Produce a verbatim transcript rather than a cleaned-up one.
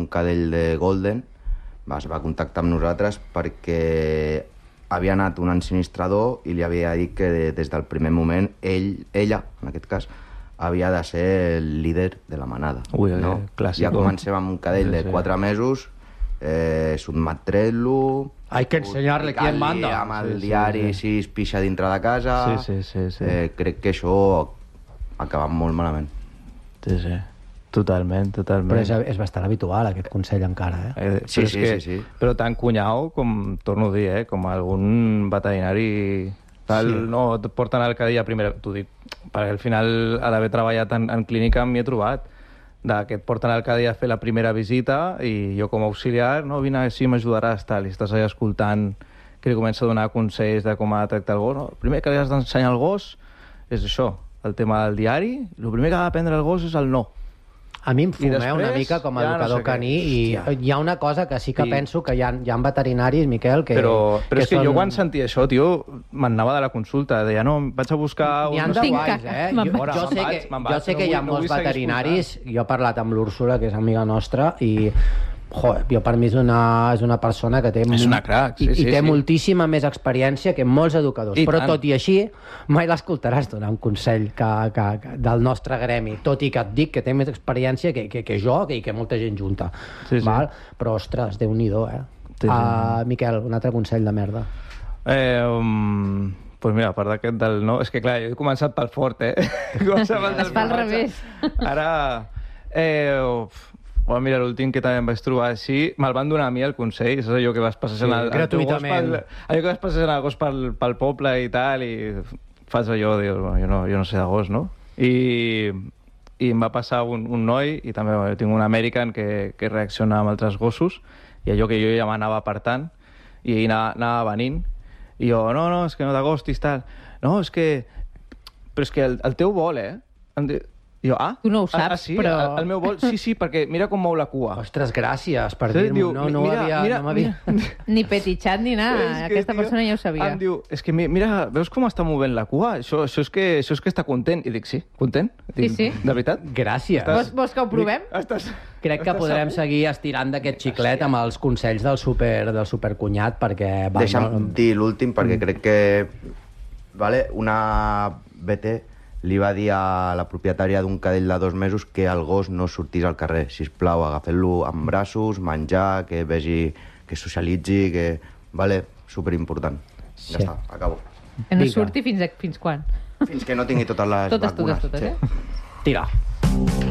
cadell de Golden, va, es va contactar amb nosaltres perquè havia anat un ensinistrador i li havia dit que des del primer moment ell, ella, en aquest cas, havia de ser el líder de la manada. Ui, no? clàssic. Ja comencem amb un cadell de quatre mesos, eh, sotmetrent-lo... Hay que enseñarle quién manda. Amb el Sí, sí, diari, sí. si es pixa dintre de casa... Sí, sí, sí, sí. Eh, crec que això ha acabat molt malament. Sí, sí. Totalment, totalment. Però és, és bastant habitual, aquest consell, encara, eh? Eh, Sí, però és sí, que, sí, sí. Però tan cunyau com, torno a dir, eh, com algun veterinari... Tal, Sí. No, et porten al cada dia primera... T'ho dic, perquè al final, a d'haver treballat en, en clínica, m'hi he trobat. De que et porten al cada dia a fer la primera visita i jo com a auxiliar, no, vine, sí, m'ajudaràs, tal, i estàs allà escoltant que li comença a donar consells de com ha de tractar el gos. No? El primer que li has d'ensenyar al gos és això, el tema del diari. El primer que ha d'aprendre el gos és el no. A mi em I fumeu una després, mica com a ja no educador sé què. caní i Hòstia. hi ha una cosa que sí que I- penso que hi ha, hi ha veterinaris, Miquel, que... Però, però que és que són... jo quan sentia això, tio, me'n-anava de la consulta. Deia, no, vaig a buscar... N'hi ha un- de Tinc guais, caca, eh? me'n Jo, vaig. jo, sé Me'n que, vaig, me'n jo vaig, sé no que hi ha vull- no molts vull seguir veterinaris, jo he parlat amb l'Úrsula, que és amiga nostra, i joder, jo per mi és una, és una persona que té... És una crac, sí, i, sí, I té sí. moltíssima més experiència que molts educadors. I Però tant. tot i així, mai l'escoltaràs donar un consell que, que, que, del nostre gremi, tot i que et dic que té més experiència que, que, que jo i que molta gent junta. Sí, sí. Val? Però, ostres, Déu-n'hi-do, eh? Sí, sí. Uh, Miquel, un altre consell de merda. Eh, um, pues mira, a part d'aquest del no... És que clar, jo he començat pel fort, eh? He començat pel del Es fa al formatge. revés. Ara... Eh, uf, bueno, mira, l'últim que també em vaig trobar així, me'l van donar a mi el consell, és allò que vas passejant Sí, el, el teu gos gratuïtament. pel, allò que vas passejant el gos pel, pel poble i tal, i fas allò, dius, bueno, jo, no, jo no sé de gos, no? I, i em va passar un, un noi, i també bueno, jo tinc un American que, que reacciona amb altres gossos, i allò que jo ja m'anava apartant, i ell anava, anava venint, i jo, no, no, és que no t'agostis, tal. No, és que... Però és que el, el teu vol, eh? Em di... I jo, ah? Tu no ho Ah, saps, ah, sí? però- El, el meu vol, sí, sí, perquè mira com mou la cua. Ostres, gràcies per Sí, dir-m'ho. diu, No, no, mira, havia, mira, no m'havia... mira. Ni petitxat ni nada. És que, Aquesta tio, persona ja ho sabia. Em diu, és que mi- mira, veus com està movent la cua? Això, això, és, que, això és que està content. I dic, sí, content? Dic, Sí, sí. De veritat? Gràcies. Vols, vols que ho provem? Dic, estàs... Crec que estàs podrem segur? seguir estirant d'aquest xiclet amb els consells del super del supercunyat, perquè... Va, Deixa'm no, dir l'últim, perquè crec que vale, una B T li va dir a la propietària d'un cadell de dos mesos que el gos no sortís al carrer. Sisplau, agafeu-lo amb braços, menjar, que vegi, que socialitzi, que... Vale, superimportant. Sí. Ja està, acabo. Que no Vinga. surti fins, a, fins quan? Fins que no tingui totes les Totes, vacunes. totes, totes, eh? Tira.